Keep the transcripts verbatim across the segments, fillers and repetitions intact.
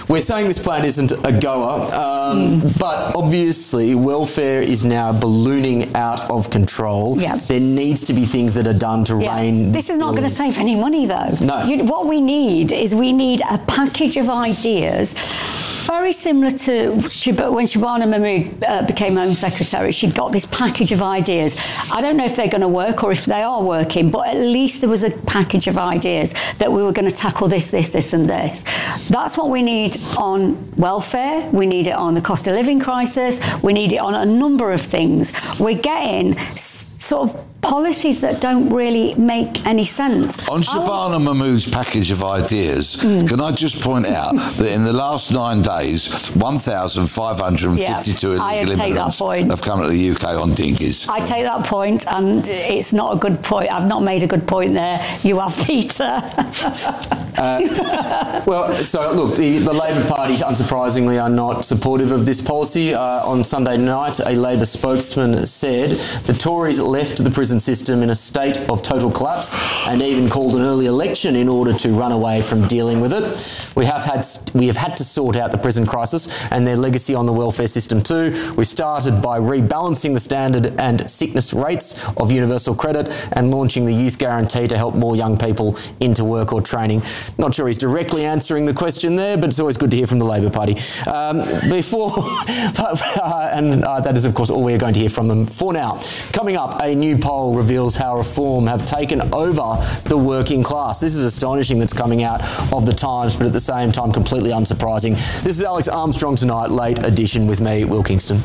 we're saying this plan isn't a goer, um, mm. but obviously welfare is now ballooning out of control. Yeah. There needs to be things that are done to yeah. rein this is not going to save any money, though. No. You, what we need is we need a package of ideas very similar to Shib- when Shabana Mahmood uh, became Home Secretary. She'd got this package of ideas. I don't know if they're going to work or if they are working, but at least there was a package of ideas that we were going to tackle this, this, this and this. That's what we need on welfare. We need it on the cost of living crisis. We need it on a number of things. We're getting sort of policies that don't really make any sense. On Shabana Mahmood's package of ideas, mm. can I just point out that in the last nine days, one thousand five hundred fifty-two yeah, illegal immigrants have come to the U K on dinghies. I take that point, and it's not a good point. I've not made a good point there. You have, Peter. uh, well, so look, the, the Labor Party, unsurprisingly, are not supportive of this policy. Uh, on Sunday night, a Labor spokesman said the Tories left the prison system in a state of total collapse and even called an early election in order to run away from dealing with it. We have had we have had to sort out the prison crisis and their legacy on the welfare system too. We started by rebalancing the standard and sickness rates of universal credit and launching the youth guarantee to help more young people into work or training. Not sure he's directly answering the question there, but it's always good to hear from the Labor Party. Um, before, but, uh, and uh, that is of course all we are going to hear from them for now. Coming up, a new poll reveals how reform have taken over the working class. This is astonishing that's coming out of the Times, but at the same time completely unsurprising. This is Alex Armstrong Tonight, late edition with me, Will Kingston.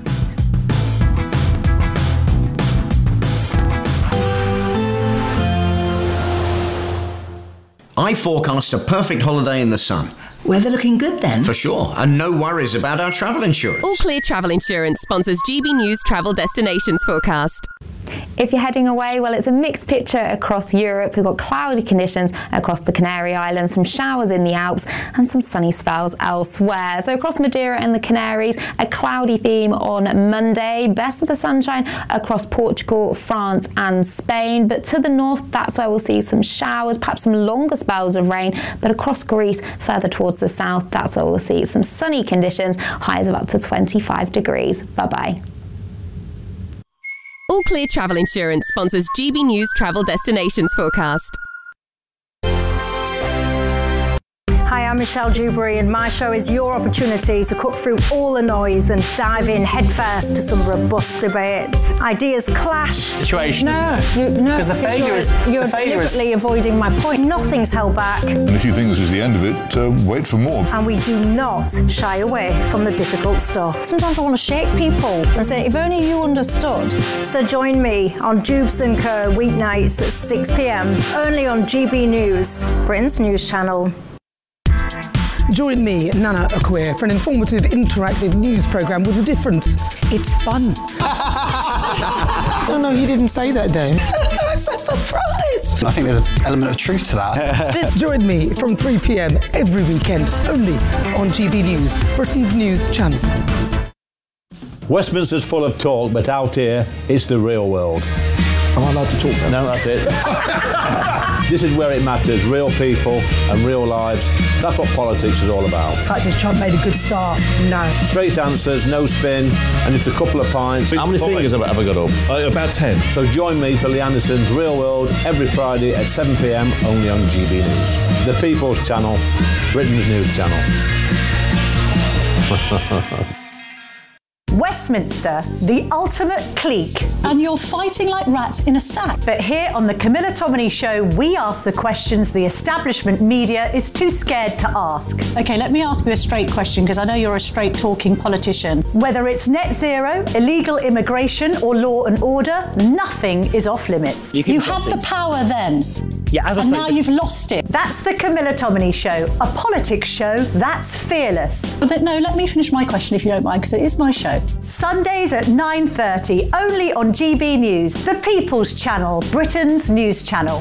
I forecast a perfect holiday in the sun. Weather looking good then? For sure, and no worries about our travel insurance. All Clear Travel Insurance sponsors G B News Travel Destinations Forecast. If you're heading away, well, it's a mixed picture across Europe. We've got cloudy conditions across the Canary Islands, some showers in the Alps and some sunny spells elsewhere. So across Madeira and the Canaries, a cloudy theme on Monday. Best of the sunshine across Portugal, France and Spain. But to the north, that's where we'll see some showers, perhaps some longer spells of rain. But across Greece, further towards the south, that's where we'll see some sunny conditions, highs of up to twenty-five degrees. Bye-bye. All Clear Travel Insurance sponsors G B News Travel Destinations Forecast. Hi, I'm Michelle Dewberry, and my show is your opportunity to cut through all the noise and dive in headfirst to some robust debates. Ideas clash. Situation, no, isn't it? You, no, because the failure you're, is you're the failure deliberately is... avoiding my point. Nothing's held back. And if you think this is the end of it, uh, wait for more. And we do not shy away from the difficult stuff. Sometimes I want to shake people and say, if only you understood. So join me on Jubes and Co weeknights at six p.m. only on G B News, Britain's news channel. Join me, Nana Akweer, for an informative, interactive news programme with a difference. It's fun. No, no, he didn't say that, Dave. I'm so surprised. I think there's an element of truth to that. Join me from three p.m. every weekend, only on G B News, Britain's news channel. Westminster's full of talk, but out here, it's the real world. Am I allowed to talk now? No, that's it. This is where it matters, real people and real lives. That's what politics is all about. In fact, has Trump made a good start? No. Straight answers, no spin, and just a couple of pints. How many fingers have I ever got up? Uh, about ten. So join me for Lee Anderson's Real World every Friday at seven p.m. only on G B News. The People's Channel, Britain's news channel. Westminster, the ultimate clique. And you're fighting like rats in a sack. But here on the Camilla Tominey Show, we ask the questions the establishment media is too scared to ask. Okay, let me ask you a straight question, because I know you're a straight-talking politician. Whether it's net zero, illegal immigration, or law and order, nothing is off limits. You, you had the power then. Yeah, as I and say, now you've lost it. That's the Camilla Tominey Show, a politics show that's fearless. But no, let me finish my question if you don't mind, because it is my show. Sundays at nine thirty, only on G B News, the People's Channel, Britain's news channel.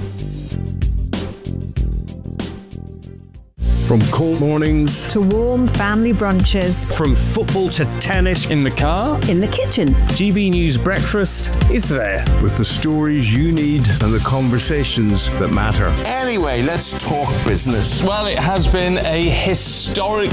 From cold mornings to warm family brunches. From football to tennis in the car. In the kitchen. G B News Breakfast is there. With the stories you need and the conversations that matter. Anyway, let's talk business. Well, it has been a historic